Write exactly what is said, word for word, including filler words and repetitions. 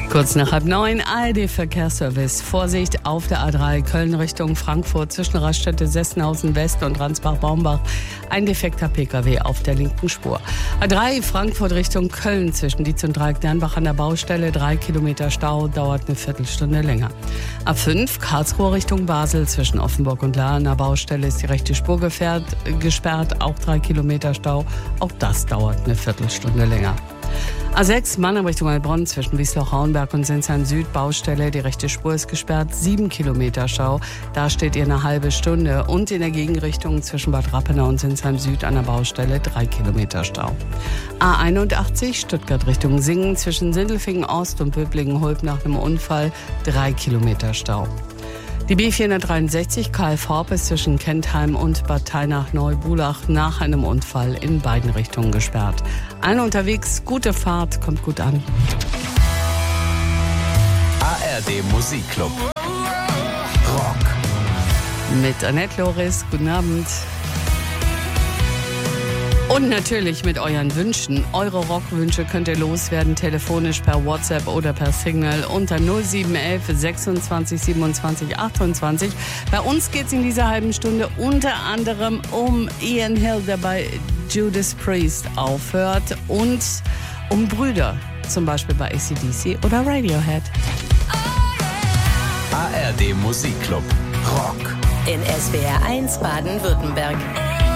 Kurz nach halb neun, A R D-Verkehrsservice. Vorsicht auf der A drei Köln Richtung Frankfurt zwischen Raststätte Sessenhausen West und Ransbach-Baumbach. Ein defekter Pkw auf der linken Spur. A drei Frankfurt Richtung Köln zwischen Dietz und Dreieck-Dernbach an der Baustelle. Drei Kilometer Stau, dauert eine Viertelstunde länger. A fünf Karlsruhe Richtung Basel zwischen Offenburg und Lahr an der Baustelle ist die rechte Spur gefährt, gesperrt. Auch drei Kilometer Stau. Auch das dauert eine Viertelstunde länger. A sechs Mannheim Richtung Heilbronn zwischen Wiesloch-Rauenberg und Sinsheim Süd Baustelle. Die rechte Spur ist gesperrt, sieben Kilometer Stau. Da steht ihr eine halbe Stunde. Und in der Gegenrichtung zwischen Bad Rappenau und Sinsheim Süd an der Baustelle drei Kilometer Stau. A einundachtzig Stuttgart Richtung Singen zwischen Sindelfingen Ost und Böblingen-Hulb nach einem Unfall drei Kilometer Stau. Die B vierhundertdreiundsechzig Karl Forpes zwischen Kentheim und Bad Teinach-Neubulach nach einem Unfall in beiden Richtungen gesperrt. Allen unterwegs, gute Fahrt, kommt gut an. A R D Musikclub Rock Mit Annette Loris, guten Abend. Und natürlich mit euren Wünschen. Eure Rockwünsche könnt ihr loswerden, telefonisch per WhatsApp oder per Signal unter null sieben eins eins sechsundzwanzig siebenundzwanzig achtundzwanzig. Bei uns geht es in dieser halben Stunde unter anderem um Ian Hill, der bei Judas Priest aufhört, und um Brüder, zum Beispiel bei A C D C oder Radiohead. A R D Musikclub Rock in S W R eins Baden-Württemberg.